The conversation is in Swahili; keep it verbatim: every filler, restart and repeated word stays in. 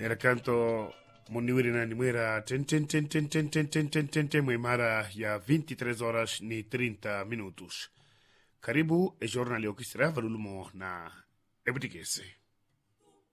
era canto Moniwiri na Nimwera ten ten ten ten ten ten ten ten ten ten mara ya vinte e três horas ni trinta minutos. Karibu e jornali okistra valulumo na Ebutikese.